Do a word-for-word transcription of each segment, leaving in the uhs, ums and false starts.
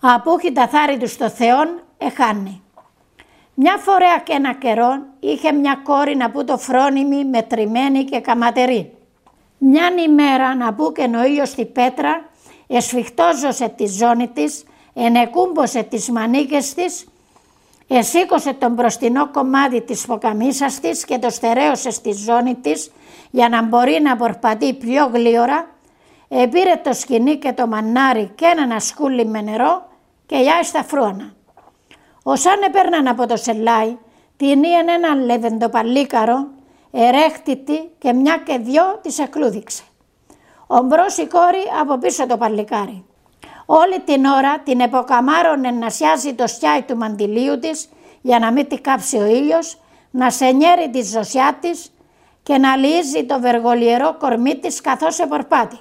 Απούχει τα θάρη του στο Θεόν εχάνει. Μια φορέα και ένα καιρό είχε μια κόρη να που το φρόνιμη, μετρημένη και καματερή. Μιαν ημέρα να που και ο ήλιος στη πέτρα, εσφιχτόζωσε τη ζώνη της, ενεκούμποσε τις μανίκες της, εσήκωσε τον μπροστινό κομμάτι της ποκαμίσας της και το στερέωσε στη ζώνη της για να μπορεί να πορπατεί πιο γλίωρα, επήρε το σκοινί και το μανάρι και ένα σκούλι με νερό και γιάει στα φρούανα. Όσαν επέρναν από το σελάι, την ήεν έναν λεβεντοπαλίκαρο, ερέχτητη και μια και δυο της εκλούδιξε. Ομπρός η κόρη από πίσω το παλικάρι. Όλη την ώρα την εποκαμάρωνε να σιάζει το σκιάι του μαντιλίου της για να μην τη κάψει ο ήλιος, να σενιέρει τη ζωσιά της και να λύζει το βεργολιερό κορμί της καθώς επορπάτη.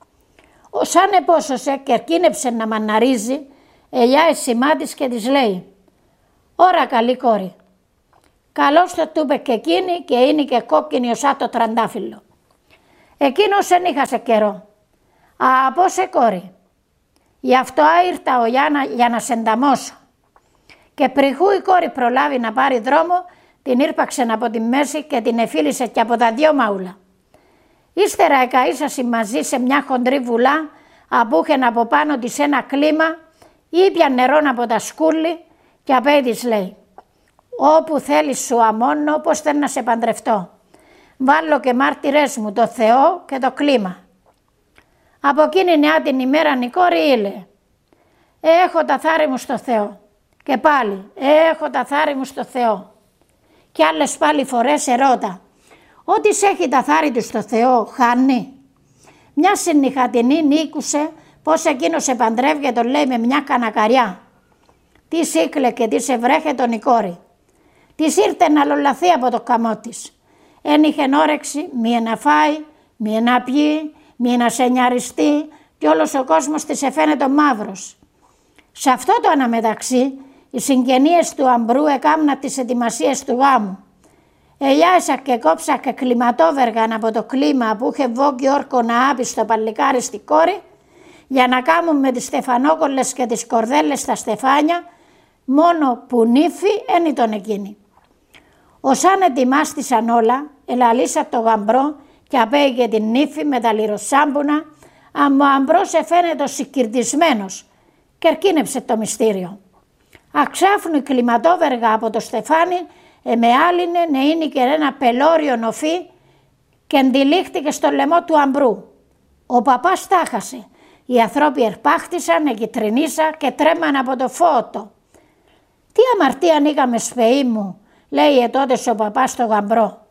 Όσαν επόσωσε και ερκίνεψε να μαναρίζει, ελιάει σημά της και της λέει «Ωρα καλή κόρη». Καλώς το τούπε και εκείνη και είναι και κόκκινη ωσά το τραντάφυλλο. Εκείνος εν είχασε καιρό. «Α, από σε κόρη. Γι' αυτό άιρτα ο Γιάννα για να σε ενταμώσω». Και πριχού η κόρη προλάβει να πάρει δρόμο, την ήρπαξε από τη μέση και την εφίλησε και από τα δυο μαούλα. Ύστερα εκαΐσασε μαζί σε μια χοντρή βουλά, απούχεν από πάνω της ένα κλίμα, ήπια νερόν από τα σκούλη και απέ της λέει «Όπου θέλεις σου αμώνω, πώς θέλω να σε παντρευτώ. Βάλω και μάρτυρες μου το Θεό και το κλίμα». Από εκείνη νεά την ημέρα η κόρη ήλε «Έχω τα θάρη μου στο Θεό». Και πάλι «Έχω τα θάρη μου στο Θεό». Και άλλες πάλι φορές ερώτα «Ό,τι έχει τα θάρη του στο Θεό χάνει». Μια συννυχατινή νίκουσε πως εκείνος σε παντρεύει τον λέει με μια κανακαριά. Τι σύκλε και τι σε βρέχε τον η κόρη. Της ήρθε να λολαθεί από το καμό της. Εν είχεν όρεξη μία να φάει, μία να πιει, μία να σενιαριστεί και όλος ο κόσμος της εφαίνεται μαύρος. Σε αυτό το αναμεταξύ οι συγγενείες του αμπρού έκαμνα τις ετοιμασίες του γάμου. Ελιάσα και κόψα και κλιματόβεργαν από το κλίμα που είχε βόγγι όρκο να άπει στο παλικάρι στη κόρη για να κάμουν με τις στεφανόκολλες και τις κορδέλες στα στεφάνια, μόνο που νύφη εν ήταν εκείνη. Όσαν ετοιμάστησαν όλα, ελαλήσα το γαμπρό και απέγε την νύφη με τα λιροσάμπουνα, αλλά ο αμπρός εφαίνεται συγκυρτισμένος και ερκίνεψε το μυστήριο. Αξάφνου η κλιματόβεργα από το στεφάνι εμεάλινε να είναι και ένα πελώριο νοφί και εντυλίχτηκε στο λαιμό του αμπρού. Ο παπάς τάχασε. Οι ανθρώποι ερπάχτησαν, εγκυτρινίσα και τρέμαν από το φώτο. «Τι αμαρτία είχαμε σπεή μου», λέει τότε ο παπάς στο γαμπρό.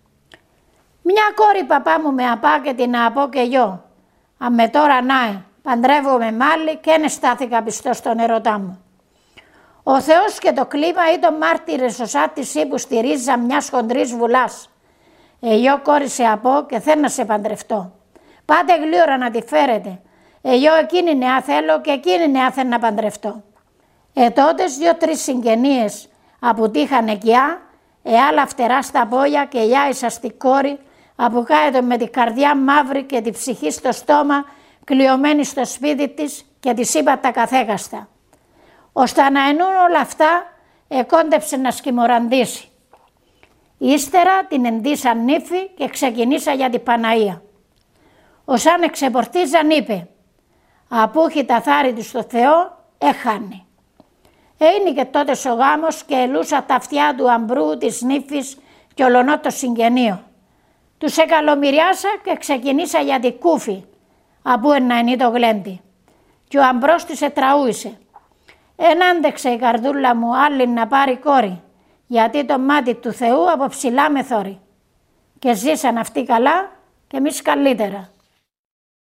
«Μια κόρη παπά μου με απά και την απώ και γιο. Αμέ τώρα νάε, παντρεύομαι μάλλη και εν στάθηκα πιστός στον ερωτά μου». Ο Θεός και το κλίμα ήταν μάρτυρες ωσά της ύπου στη ρίζα μιας χοντρής βουλάς. «Εγιώ κόρη σε απώ και θέλω να σε παντρευτώ. Πάτε γλύωρα να τη φέρετε. Εγιώ εκείνη νεά θέλω και εκείνη νεά θέλω να παντρευτώ». Ε τότες δυο-τρεις συγγενείες απουτήχαν εκειά, ε άλλα φτερά στα πόδια και γιάησα στη κόρη, αποκάετο με τη καρδιά μαύρη και τη ψυχή στο στόμα, κλειωμένη στο σπίτι της και της είπα τα καθέκαστα. Ώστε να ενούν όλα αυτά, εκόντεψε να σκημοραντήσει. Ύστερα την εντύσαν νύφη και ξεκινήσα για την Παναία. Όσαν εξεπορτίζαν είπε «Απούχει τα θάρη του στο Θεό, έχανε». Είναι και τότε ο γάμος και ελούσα τα αυτιά του αμπρού, της νύφης και ολονό το συγγενείο. Τους εκαλομυριάσα και ξεκινήσα για την κούφη, απού ένα είναι το γλέντι. Και ο αμπρός της ετραούησε. Εν άντεξε η καρδούλα μου άλλη να πάρει κόρη, γιατί το μάτι του Θεού από ψηλά με θόρει. Και ζήσαν αυτοί καλά και εμείς καλύτερα.